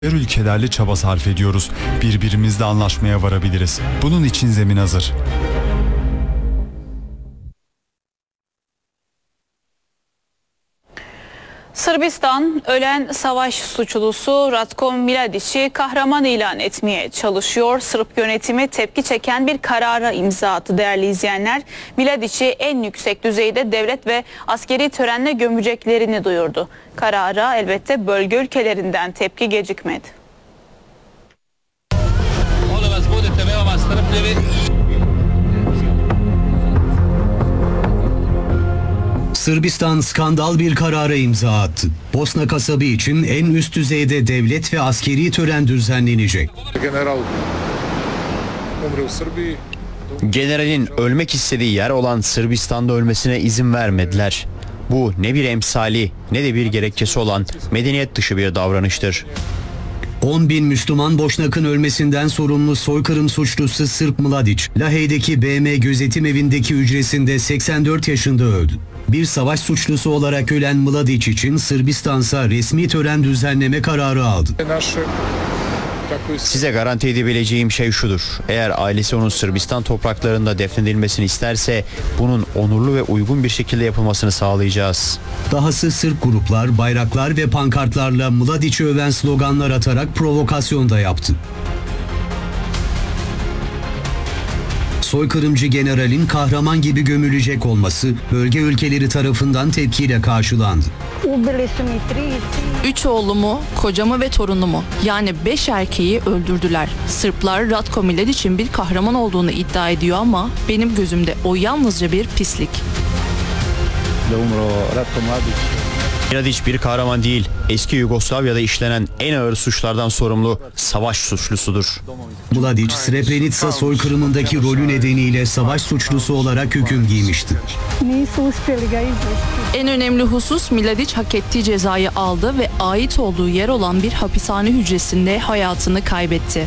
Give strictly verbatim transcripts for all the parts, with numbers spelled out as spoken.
Diğer ülkelerle çaba sarf ediyoruz. Birbirimizle anlaşmaya varabiliriz. Bunun için zemin hazır. Sırbistan, ölen savaş suçlusu Ratko Mladić'i kahraman ilan etmeye çalışıyor. Sırp yönetimi tepki çeken bir karara imza attı değerli izleyenler. Mladić'i en yüksek düzeyde devlet ve askeri törenle gömeceklerini duyurdu. Karara elbette bölge ülkelerinden tepki gecikmedi. Sırbistan skandal bir karara imza attı. Bosna kasabı için en üst düzeyde devlet ve askeri tören düzenlenecek. Generalin ölmek istediği yer olan Sırbistan'da ölmesine izin vermediler. Bu ne bir emsali ne de bir gerekçesi olan medeniyet dışı bir davranıştır. on bin Müslüman Boşnak'ın ölmesinden sorumlu soykırım suçlusu Sırp Mladić, Lahey'deki B M gözetim evindeki hücresinde seksen dört yaşında öldü. Bir savaş suçlusu olarak ölen Mladić için Sırbistan'sa resmi tören düzenleme kararı aldı. Size garanti edebileceğim şey şudur. Eğer ailesi onun Sırbistan topraklarında defnedilmesini isterse bunun onurlu ve uygun bir şekilde yapılmasını sağlayacağız. Dahası Sırp gruplar, bayraklar ve pankartlarla Mladić'i öven sloganlar atarak provokasyon da yaptı. Soykırımcı generalin kahraman gibi gömülecek olması bölge ülkeleri tarafından tepkiyle karşılandı. Üç oğlumu, kocamı ve torunumu yani beş erkeği öldürdüler. Sırplar Ratko Mladić'in bir kahraman olduğunu iddia ediyor ama benim gözümde o yalnızca bir pislik. Mladić bir kahraman değil, eski Yugoslavya'da işlenen en ağır suçlardan sorumlu savaş suçlusudur. Mladić, Srebrenica soykırımındaki rolü nedeniyle savaş suçlusu olarak hüküm giymişti. En önemli husus Mladić hak ettiği cezayı aldı ve ait olduğu yer olan bir hapishane hücresinde hayatını kaybetti.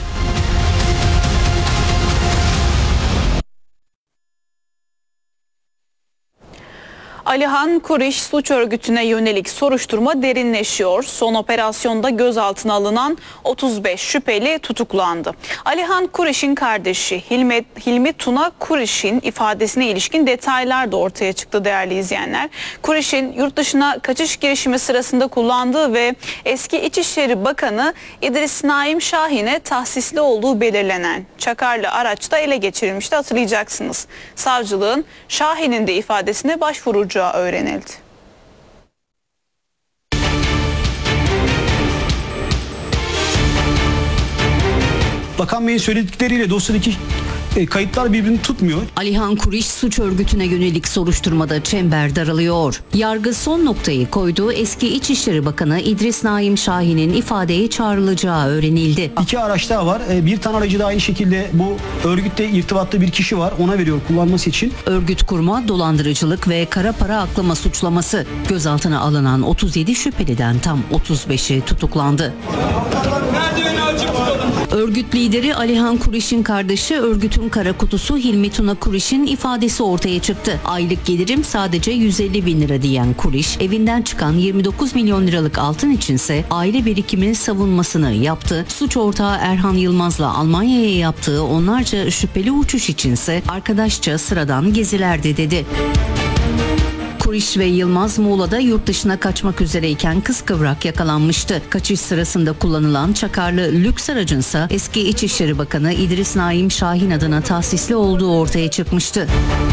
Alihan Kuriş suç örgütüne yönelik soruşturma derinleşiyor. Son operasyonda gözaltına alınan otuz beş şüpheli tutuklandı. Alihan Kuriş'in kardeşi Hilmi, Hilmi Tuna Kuriş'in ifadesine ilişkin detaylar da ortaya çıktı değerli izleyenler. Kuriş'in yurt dışına kaçış girişimi sırasında kullandığı ve eski İçişleri Bakanı İdris Naim Şahin'e tahsisli olduğu belirlenen çakarlı araçta ele geçirilmişti, hatırlayacaksınız. Savcılığın Şahin'in de ifadesine başvuracağı öğrenildi. Bakan Bey'in söyledikleriyle dosyadaki e, kayıtlar birbirini tutmuyor. Alihan Kuriş suç örgütüne yönelik soruşturmada çember daralıyor. Yargı son noktayı koyduğu eski İçişleri Bakanı İdris Naim Şahin'in ifadeye çağrılacağı öğrenildi. İki araç daha var. E, bir tane aracı da aynı şekilde bu örgütle irtibatlı bir kişi var. Ona veriyor kullanması için. Örgüt kurma, dolandırıcılık ve kara para aklama suçlaması. Gözaltına alınan otuz yedi şüpheliden tam otuz beşi tutuklandı. Örgüt lideri Alihan Kuriş'in kardeşi örgütün kara kutusu Hilmi Tuna Kuriş'in ifadesi ortaya çıktı. Aylık gelirim sadece yüz elli bin lira diyen Kuriş, evinden çıkan yirmi dokuz milyon liralık altın içinse aile birikiminin savunmasını yaptı. Suç ortağı Erhan Yılmaz'la Almanya'ya yaptığı onlarca şüpheli uçuş içinse arkadaşça sıradan gezilerde dedi. Kuriş ve Yılmaz Muğla'da yurt dışına kaçmak üzereyken kıskıvrak yakalanmıştı. Kaçış sırasında kullanılan çakarlı lüks aracınsa eski İçişleri Bakanı İdris Naim Şahin adına tahsisli olduğu ortaya çıkmıştı.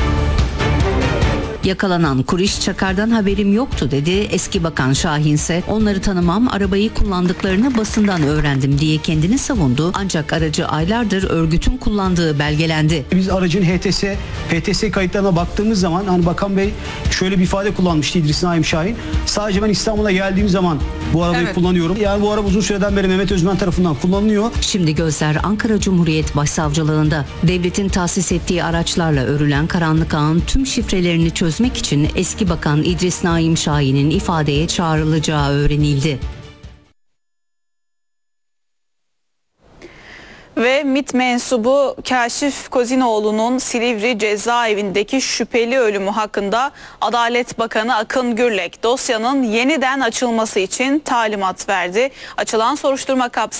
Yakalanan Kuriş çakardan haberim yoktu dedi. Eski Bakan Şahin ise onları tanımam, arabayı kullandıklarını basından öğrendim diye kendini savundu. Ancak aracı aylardır örgütün kullandığı belgelendi. Biz aracın H T S H T S kayıtlarına baktığımız zaman hani Bakan Bey şöyle bir ifade kullanmıştı İdris Naim Şahin. Sadece ben İstanbul'a geldiğim zaman bu arabayı evet. kullanıyorum. Yani bu araba uzun süreden beri Mehmet Özmen tarafından kullanılıyor. Şimdi gözler Ankara Cumhuriyet Başsavcılığında. Devletin tahsis ettiği araçlarla örülen karanlık ağın tüm şifrelerini çözmek için eski Bakan İdris Naim Şahin'in ifadeye çağrılacağı öğrenildi. Ve MİT mensubu Kaşif Kozinoğlu'nun Silivri cezaevindeki şüpheli ölümü hakkında Adalet Bakanı Akın Gürlek dosyanın yeniden açılması için talimat verdi. Açılan soruşturma kapsamında